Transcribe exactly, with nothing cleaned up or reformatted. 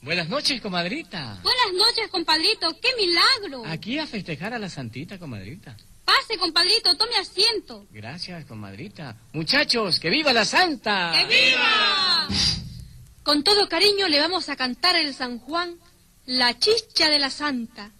Buenas noches, comadrita. Buenas noches, compadrito. ¡Qué milagro! Aquí a festejar a la santita, comadrita. Pase, compadrito, tome asiento. Gracias, comadrita. Muchachos, ¡que viva la santa! ¡Que viva! Con todo cariño le vamos a cantar el San Juan, la chicha de la santa.